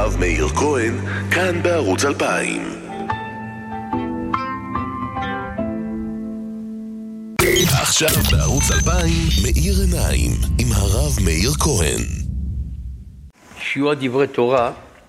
הרב מאיר כהן, כאן בערוץ 2000. עכשיו בערוץ 2000, מאיר עיניים, עם הרב מאיר כהן. שיעור דברי תורה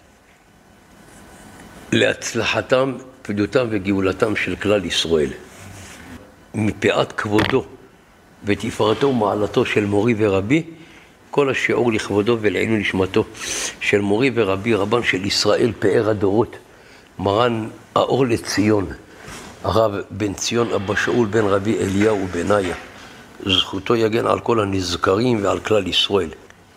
להצלחתם, פדותם וגאולתם של כלל ישראל. מפאת כבודו ותפארתו ומעלתו של מורי ורבי, כל השיעור לכבודו ולעילוי נשמתו של מורי ורבי, רבן של ישראל פאר הדורות, מרן האור לציון, הרב בן ציון אבא שאול בן רבי אליהו בניה. זכותו יגן על כל הנזכרים ועל כלל ישראל.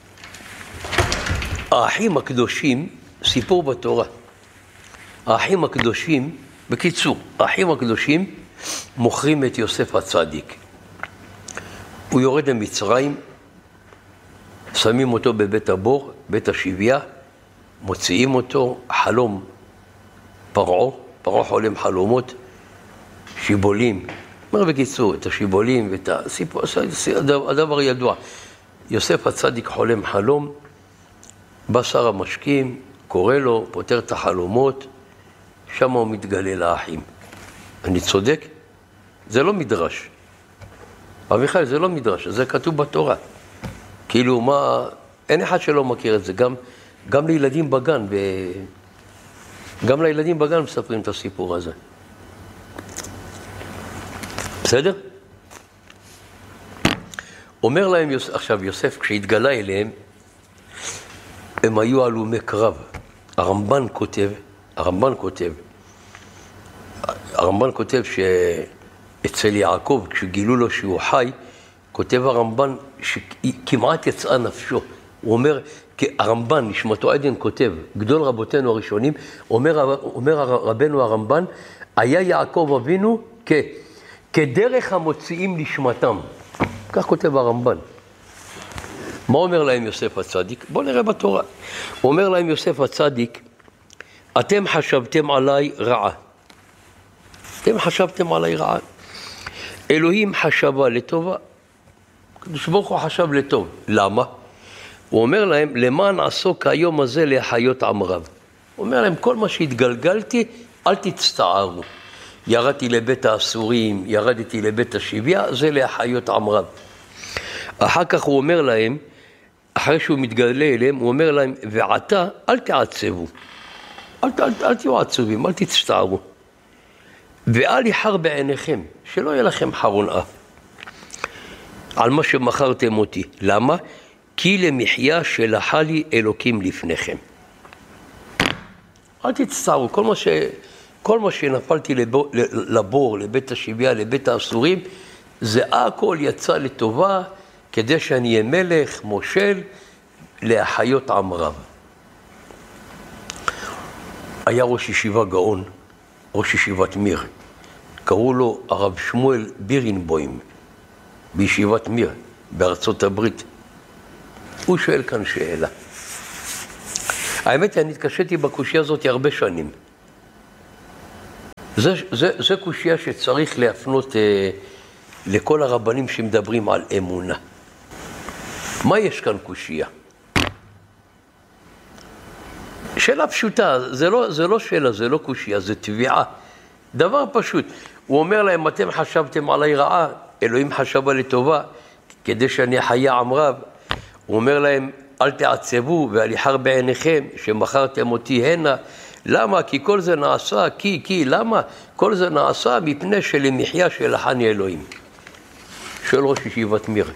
האחים הקדושים, סיפור בתורה. האחים הקדושים, בקיצור, האחים הקדושים מוכרים את יוסף הצדיק. הוא יורד למצרים, שמים אותו בבית הבור, בית השביה, מוציאים אותו, חלום פרעה חולם חלומות, שיבולים. אומר בקיצור, את השיבולים ואת הסיפור, הדבר ידוע. יוסף הצדיק חולם חלום, בא שר המשקים, קורא לו, פותר את החלומות, שם הוא מתגלה לאחים. אני צודק? זה לא מדרש. אביחי, זה לא מדרש, זה כתוב בתורה. כאילו מה, אין אחד שלא מכיר את זה, גם לילדים בגן, גם לילדים בגן מספרים את הסיפור הזה. בסדר? אומר להם עכשיו יוסף, כשהתגלה אליהם, הם היו הלומי קרב. הרמב"ן כותב שאצל יעקב, כשגילו לו שהוא חי, כותב הרמב"ן שכמעט יצאה נפשו. הוא אומר, הרמב"ן, נשמתו עדן כותב, גדול רבותינו הראשונים, אומר רבנו הרמב"ן, היה יעקב אבינו כדרך המוציאים נשמתם. כך כותב הרמב"ן. מה אומר להם יוסף הצדיק? בואו נראה בתורה. הוא אומר להם יוסף הצדיק, אתם חשבתם עליי רעה. אלוהים חשבה לטובה. הקדוש ברוך הוא חשב לטוב. למה? הוא אומר להם, למען עסוק היום הזה להחיות עם רב. הוא אומר להם, כל מה שהתגלגלתי, אל תצטערו. ירדתי לבית האסורים, ירדתי לבית השביה, זה להחיות עם רב. אחר כך הוא אומר להם, אחרי שהוא מתגלה אליהם, הוא אומר להם, ועתה אל תעצבו. אל תהיו עצובים, אל תצטערו. ואל יחר בעיניכם, שלא יהיה לכם חרון אף. על מה שמכרתם אותי. למה? כי למחיה שלחה לי אלוקים לפניכם. אל תצטערו, כל מה שנפלתי לבור, לבית השביה, לבית האסורים, זה הכל יצא לטובה, כדי שאני אהיה מלך, מושל, להחיות עם רב. היה ראש ישיבה גאון, ראש ישיבת מיר. קראו לו הרב שמואל בירנבוים, בישיבת מיר, בארצות הברית. הוא שואל כאן שאלה. האמת היא, אני התקשיתי בקושיה הזאת הרבה שנים. זה קושיה שצריך להפנות לכל הרבנים שמדברים על אמונה. מה יש כאן קושיה? שאלה פשוטה, זה לא שאלה, זה לא קושיה, זה תביעה. דבר פשוט. הוא אומר להם, אתם חשבתם עליי רעה, אלוהים חשבה לטובה, כדי שאני אחיה עם רב. הוא אומר להם, אל תעצבו ואל יחר בעיניכם שמכרתם אותי הנה. למה? כי כל זה נעשה, למה? כל זה נעשה מפני שלמחיה שלחני אלוהים. שואל ראש ישיבת מיר.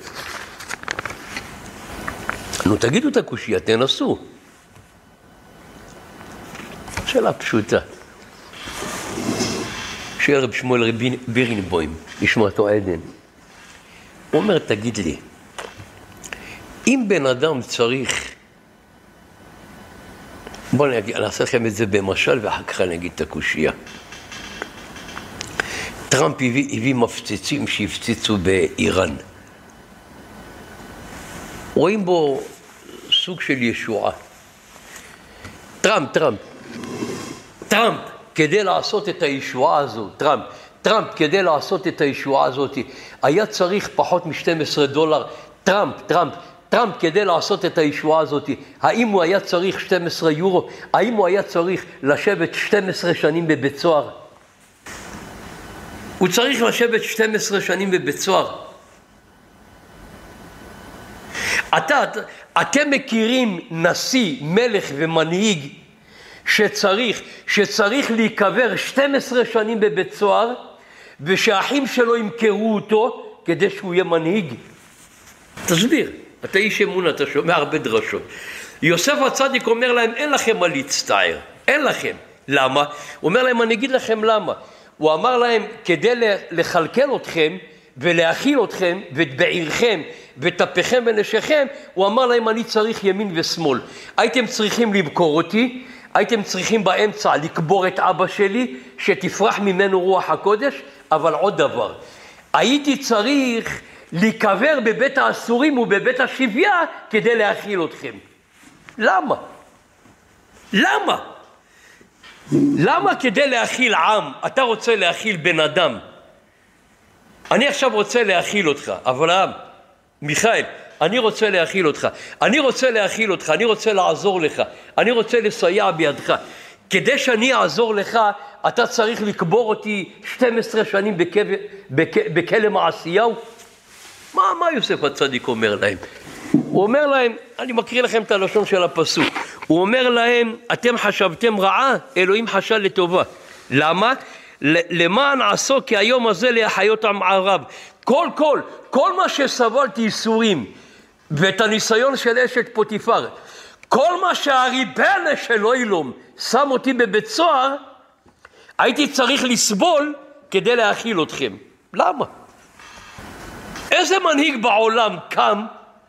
נו, תגידו את הקושיה, תנסו. שאלה פשוטה. שואל רב שמואל בירנבוים, נשמתו עדן. הוא אומר, תגיד לי, אם בן אדם צריך, בואו נעשה לכם את זה במשל ואחר כך אני אגיד את הקושיה. טראמפ הביא מפציצים שהפציצו באיראן. רואים בו סוג של ישועה. טראמפ, כדי לעשות את הישועה הזו, טראמפ, כדי לעשות את הישועה הזאת, היה צריך פחות $12. טראמפ, טראמפ כדי לעשות את הישועה הזאת, האם הוא היה צריך 12 יורו? האם הוא היה צריך לשבת 12 שנים בבית סוהר? הוא צריך לשבת 12 שנים בבית סוהר. אתם מכירים נשיא, מלך ומנהיג שצריך להיקבר 12 שנים בבית סוהר, ושהאחים שלו ימכרו אותו כדי שהוא יהיה מנהיג? תסביר, אתה איש אמון, אתה שומע הרבה דרשות. יוסף הצדיק אומר להם, אין לכם מה להצטער, אין לכם. למה? הוא אומר להם, אני אגיד לכם למה. הוא אמר להם, כדי לכלכל אתכם ולהכיל אתכם ואת בעירכם וטפיכם ונשיכם, הוא אמר להם, אני צריך ימין ושמאל. הייתם צריכים למכור אותי, הייתם צריכים באמצע לקבור את אבא שלי, שתפרח ממנו רוח הקודש, אבל עוד דבר, הייתי צריך להיקבר בבית האסורים ובבית השביה כדי להכיל אתכם. למה? למה? למה כדי להכיל עם? אתה רוצה להכיל בן אדם. אני עכשיו רוצה להכיל אותך, אברהם, מיכאל, אני רוצה להכיל אותך, אני רוצה להכיל אותך, אני רוצה לעזור לך, אני רוצה לסייע בידך. כדי שאני אעזור לך, אתה צריך לקבור אותי 12 שנים בכלא מעשיהו? מה יוסף הצדיק אומר להם? הוא אומר להם, אני מקריא לכם את הלשון של הפסוק, הוא אומר להם, אתם חשבתם רעה, אלוהים חשב לטובה. למה? למען עשו כי היום הזה להחיות עם ערב. כל מה שסבלתי ייסורים, ואת הניסיון של אשת פוטיפר, כל מה שהריבנה של אילום שם אותי בבית סוהר, הייתי צריך לסבול כדי להכיל אתכם. למה? איזה מנהיג בעולם קם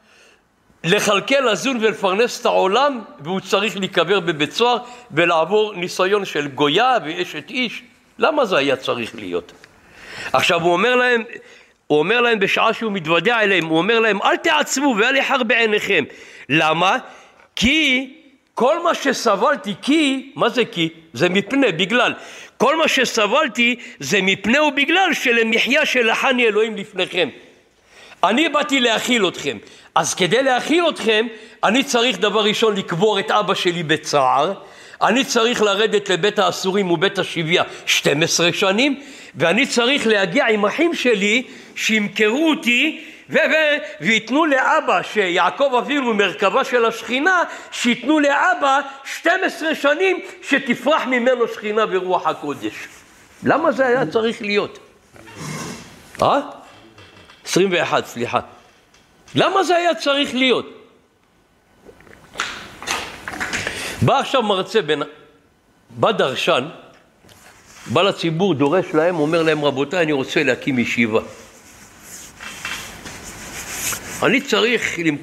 לכלכל, לזון ולפרנס את העולם, והוא צריך להיקבר בבית סוהר ולעבור ניסיון של גויה ואשת איש? למה זה היה צריך להיות? עכשיו הוא אומר להם בשעה שהוא מתוודע אליהם, הוא אומר להם, אל תעצבו ואל יחר בעיניכם. למה? כי כל מה שסבלתי, מה זה כי? זה מפני, בגלל. כל מה שסבלתי זה מפני ובגלל שלמחיה שלחני אלוהים לפניכם. אני באתי להכיל אתכם. אז כדי להכיל אתכם, אני צריך דבר ראשון לקבור את אבא שלי בצער, אני צריך לרדת לבית האסורים ובית השביה 12 שנים, ואני צריך להגיע עם אחים שלי שימכרו אותי, ויתנו לאבא, שיעקב אבינו מרכבה של השכינה, שיתנו לאבא 12 שנים שתפרח ממנו שכינה ברוח הקודש. למה זה היה צריך להיות? 21, סליחה. למה זה היה צריך להיות? בא עכשיו מרצה, בא דרשן, בא לציבור, דורש להם, אומר להם, רבותיי, אני רוצה להקים ישיבה. אני צריך